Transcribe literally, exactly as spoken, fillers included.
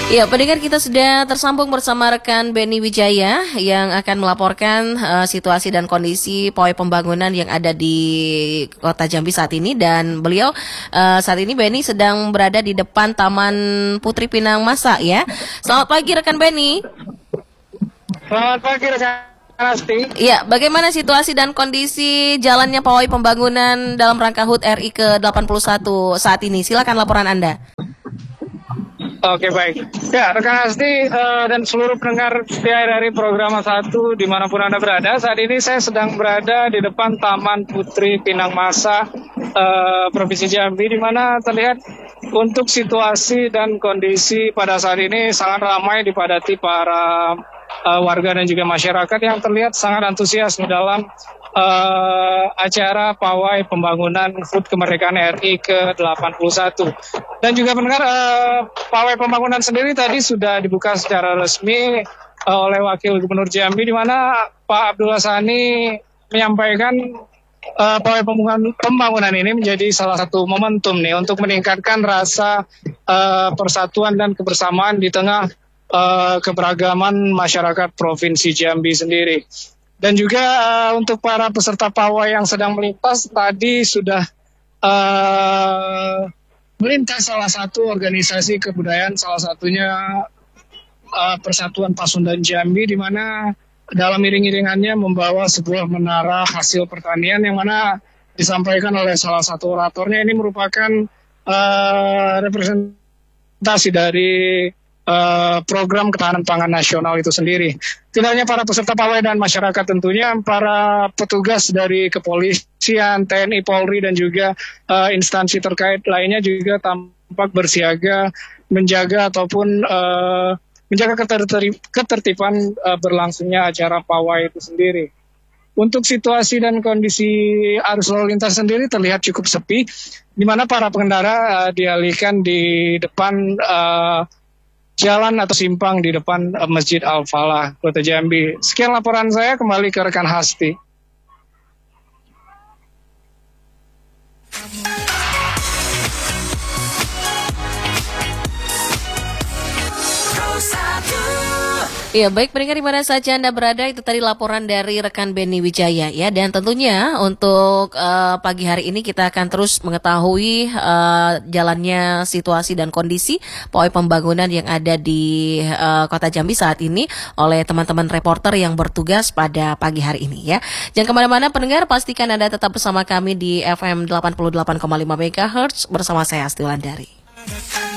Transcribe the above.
Ya, pendengar, kita sudah tersambung bersama rekan Benny Wijaya yang akan melaporkan uh, situasi dan kondisi pawai pembangunan yang ada di Kota Jambi saat ini, dan beliau uh, saat ini Benny sedang berada di depan Taman Putri Pinang Masa ya. Selamat pagi rekan Benny. Selamat pagi rekan Asti. Ya, bagaimana situasi dan kondisi jalannya pawai pembangunan dalam rangka H U T R I ke delapan puluh satu saat ini? Silakan laporan Anda. Oke, baik. Ya, rekan Asti uh, dan seluruh pendengar setia dari program satu dimanapun Anda berada, saat ini saya sedang berada di depan Taman Putri Pinang Masa uh, Provinsi Jambi, di mana terlihat untuk situasi dan kondisi pada saat ini sangat ramai dipadati para uh, warga dan juga masyarakat yang terlihat sangat antusias dalam uh, acara pawai pembangunan H U T Kemerdekaan R I ke delapan puluh satu. Dan juga pendengar, uh, pawai pembangunan sendiri tadi sudah dibuka secara resmi uh, oleh Wakil Gubernur Jambi, di mana Pak Abdullah Sani menyampaikan uh, pawai pembangunan, pembangunan ini menjadi salah satu momentum nih untuk meningkatkan rasa uh, persatuan dan kebersamaan di tengah uh, keberagaman masyarakat Provinsi Jambi sendiri. Dan juga uh, untuk para peserta pawai yang sedang melintas tadi sudah uh, melintas salah satu organisasi kebudayaan, salah satunya uh, Persatuan Pasundan Jambi, di mana dalam iring-iringannya membawa sebuah menara hasil pertanian yang mana disampaikan oleh salah satu oratornya. Ini merupakan uh, representasi dari Uh, program ketahanan pangan nasional itu sendiri. Tidak hanya para peserta pawai dan masyarakat, tentunya para petugas dari kepolisian, T N I, Polri, dan juga uh, instansi terkait lainnya juga tampak bersiaga menjaga ataupun uh, menjaga ketertib- ketertiban uh, berlangsungnya acara pawai itu sendiri. Untuk situasi dan kondisi arus lalu lintas sendiri terlihat cukup sepi, di mana para pengendara uh, dialihkan di depan uh, jalan atau simpang di depan uh, Masjid Al-Falah, Kota Jambi. Sekian laporan saya, kembali ke rekan Hasti. Ya, baik pendengar di mana saja Anda berada, itu tadi laporan dari rekan Benny Wijaya ya. Dan tentunya untuk uh, pagi hari ini kita akan terus mengetahui uh, jalannya situasi dan kondisi pawai pembangunan yang ada di uh, Kota Jambi saat ini oleh teman-teman reporter yang bertugas pada pagi hari ini ya. Jangan kemana-mana pendengar, pastikan Anda tetap bersama kami di F M delapan puluh delapan koma lima megahertz bersama saya Asti Wulandari.